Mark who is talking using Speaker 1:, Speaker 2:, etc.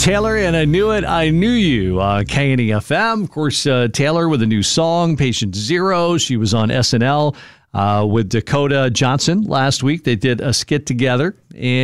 Speaker 1: Taylor, and I Knew It, I Knew You. KNEFM. Of course, Taylor with a new song, Patient Zero. She was on SNL with Dakota Johnson last week. They did a skit together. And